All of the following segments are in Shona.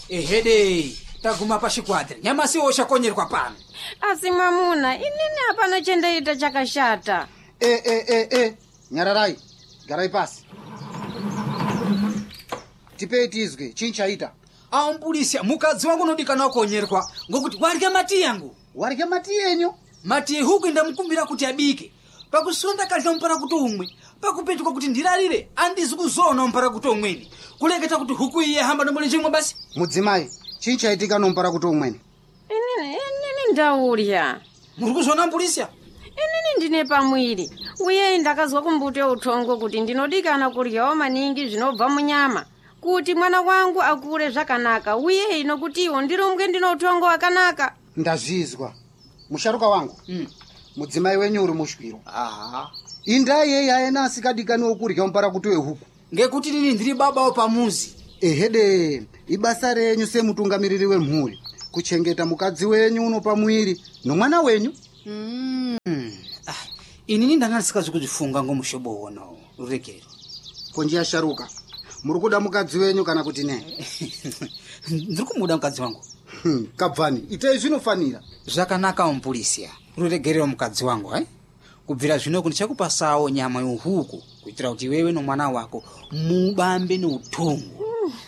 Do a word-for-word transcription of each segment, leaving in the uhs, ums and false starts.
ehede taguma pachikwadri nyama si oshakonyerwa pano. Asi mwamuna inini hapana chendaita chakashata. Eh eh eh eh Nyararai garai pasi. Tipei tizwe chinchaita. Ampulisia mukadzi wangu nodikana konyerwa ngokuti warya mati yangu. Warya mati yenyu? Mati huku ndamukumbira kuti abike. Pakusonda kalika mpara kuti umwe. Pakupetuka kuti ndirarire andizi kuzona mpara kuti umweni. Kuleketa kuti huku iye hamba nomole chimwe basi. Mudzimai chinchaitika nompara kuti umweni. Inini inini ndaurya. Muri kuzona mpulisia? Inini ndine pamwiri. Uye ndakazwa kumbuto utongo kuti ndinodikana kuryawo maningi zvinobva munyama. Kuti mwana wangu akure zvakanaka uye ino kuti iwo ndirumwe ndino utongo wakanaka. Ndazvizwa. Musharuka wangu. Mm. Mudzimai wenyu uri mushwiro. Aha. Inda yeye aena asikadikani okurya mpara kuti wehuku. Ngekuti nini ndiri babawo pamuzi. Ehede ibasa renyu semutungamiriri wemhuri kuchengeta mukadzi wenyu uno pamwiri nomwana wenyu. Mm. Ah, inini ndanga sikazi kuzifunga ngomushobo wono rurekero. Konjia sharuka. Muri kuda mukadzi wenyu kana kuti ne? Ndiri kumuda mukadzi wangu. Hmm, kabvani ite zvinofanira. Zvakanaka Ampulisia. Ruregerero mukadzi wangu eh? Kubvira zvino kundichakupasawo nyama yohuku kuitira kuti wewe nomwana wako mubambe neutongo.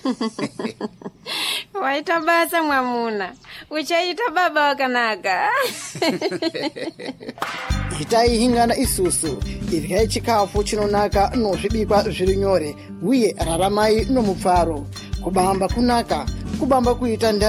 Waita basa mwamuna. Uchaita baba wakanaka. Itai hingana isusu irya chikafu chinonaka nozvibikwa zviri nyore uye raramai nomupfaro kubamba kunaka kubamba kuita